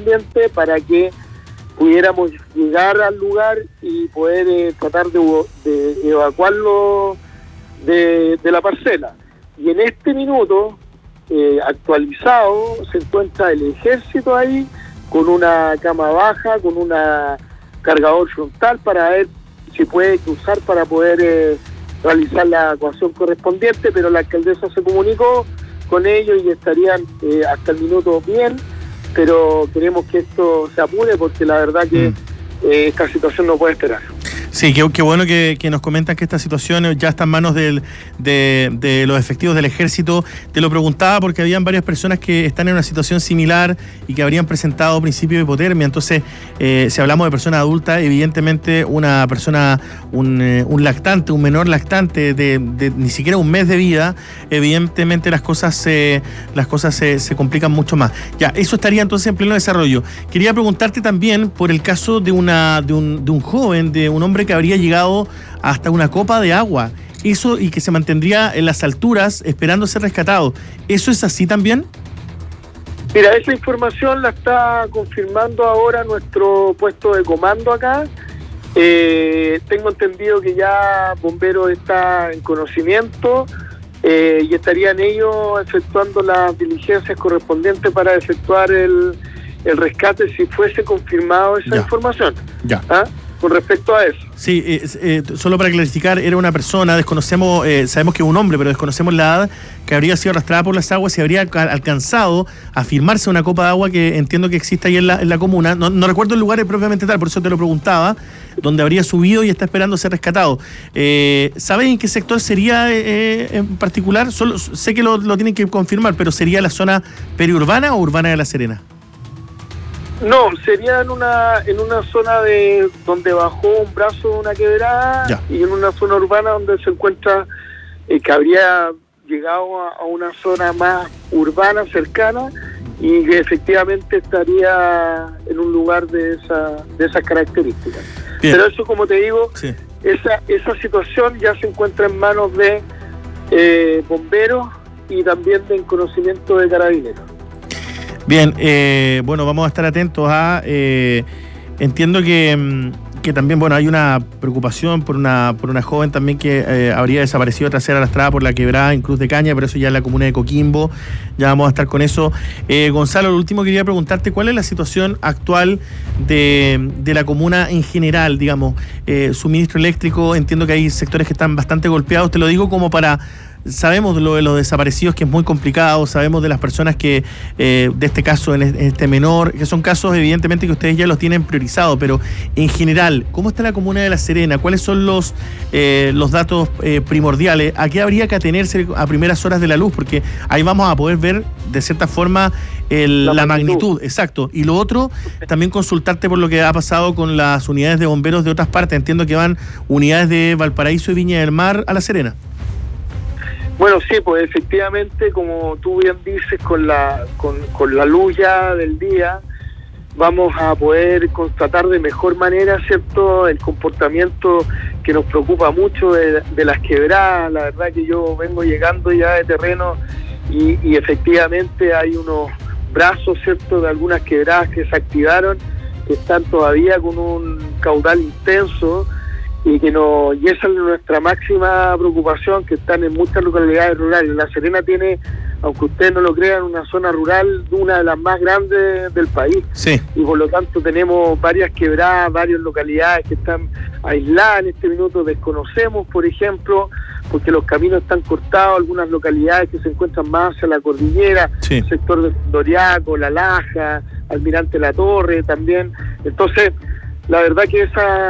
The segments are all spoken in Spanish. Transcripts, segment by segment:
correspondiente para que pudiéramos llegar al lugar y poder tratar de evacuarlo de la parcela. Y en este minuto, actualizado, se encuentra el ejército ahí, con una cama baja, con una cargador frontal para ver si puede cruzar para poder realizar la evacuación correspondiente, pero la alcaldesa se comunicó con ellos y estarían hasta el minuto bien, pero queremos que esto se apure porque la verdad que esta situación no puede esperar. Sí, qué bueno que nos comentan que esta situación ya está en manos de los efectivos del ejército. Te lo preguntaba porque habían varias personas que están en una situación similar y que habrían presentado principio de hipotermia. Entonces, si hablamos de personas adultas, evidentemente una persona, un lactante, un menor lactante de ni siquiera un mes de vida, evidentemente las cosas se complican mucho más. Ya, eso estaría entonces en pleno desarrollo. Quería preguntarte también por el caso de un joven, de un hombre que habría llegado hasta una copa de agua, eso, y que se mantendría en las alturas esperando ser rescatado. ¿Eso es así también? Mira, esa información la está confirmando ahora nuestro puesto de comando acá. Tengo entendido que ya Bomberos está en conocimiento y estarían ellos efectuando las diligencias correspondientes para efectuar el rescate si fuese confirmado esa información. Ya. ¿Ah? Con respecto a eso. Sí, solo para clarificar, era una persona, desconocemos, sabemos que es un hombre, pero desconocemos la edad, que habría sido arrastrada por las aguas y habría alcanzado a firmarse una copa de agua que entiendo que existe ahí en la comuna. No recuerdo el lugar propiamente tal, por eso te lo preguntaba, donde habría subido y está esperando ser rescatado. ¿Sabes en qué sector sería en particular? Solo sé que lo tienen que confirmar, pero ¿sería la zona periurbana o urbana de La Serena? No, sería en una zona donde bajó un brazo de una quebrada y en una zona urbana donde se encuentra, que habría llegado a una zona más urbana, cercana, y que efectivamente estaría en un lugar de esas características. Bien. Pero eso, como te digo, sí, esa situación ya se encuentra en manos de bomberos y también en conocimiento de carabineros. Bien, bueno, vamos a estar atentos a... entiendo que también, bueno, hay una preocupación por una joven también que habría desaparecido tras ser arrastrada por la quebrada en Cruz de Caña, pero eso ya en la comuna de Coquimbo. Ya vamos a estar con eso. Gonzalo, lo último quería preguntarte, ¿cuál es la situación actual de la comuna en general? Digamos, suministro eléctrico, entiendo que hay sectores que están bastante golpeados, te lo digo como para... Sabemos de lo de los desaparecidos, que es muy complicado, sabemos de las personas que, de este caso, en este menor, que son casos evidentemente que ustedes ya los tienen priorizados, pero en general, ¿cómo está la comuna de La Serena? ¿Cuáles son los datos primordiales? ¿A qué habría que atenerse a primeras horas de la luz? Porque ahí vamos a poder ver, de cierta forma, la magnitud. Exacto. Y lo otro, también consultarte por lo que ha pasado con las unidades de bomberos de otras partes. Entiendo que van unidades de Valparaíso y Viña del Mar a La Serena. Bueno, sí, pues efectivamente, como tú bien dices, con la luz ya del día, vamos a poder constatar de mejor manera, ¿cierto?, el comportamiento que nos preocupa mucho de las quebradas. La verdad que yo vengo llegando ya de terreno y efectivamente hay unos brazos, ¿cierto?, de algunas quebradas que se activaron, que están todavía con un caudal intenso. Y esa es nuestra máxima preocupación, que están en muchas localidades rurales. La Serena tiene, aunque ustedes no lo crean, una zona rural, una de las más grandes del país. Sí. Y por lo tanto tenemos varias quebradas, varias localidades que están aisladas en este minuto. Desconocemos, por ejemplo, porque los caminos están cortados, algunas localidades que se encuentran más hacia la cordillera, sí, sector de Doriaco, La Laja, Almirante La Torre también. Entonces, la verdad que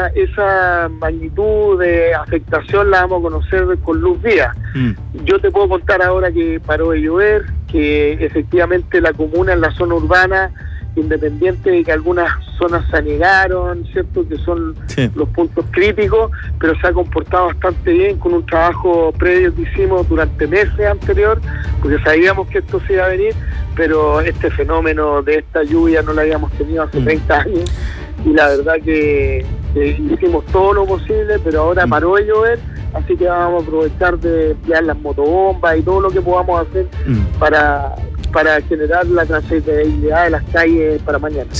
esa magnitud de afectación la vamos a conocer con luz día. Yo te puedo contar ahora que paró de llover, que efectivamente la comuna en la zona urbana, independiente de que algunas zonas se anegaron, ¿cierto?, que son los puntos críticos, pero se ha comportado bastante bien con un trabajo previo que hicimos durante meses anterior, porque sabíamos que esto se iba a venir, pero este fenómeno de esta lluvia no lo habíamos tenido hace 30 años. Y la verdad que hicimos todo lo posible, pero ahora paró de llover, así que vamos a aprovechar de emplear las motobombas y todo lo que podamos hacer para generar la transitabilidad de las calles para mañana.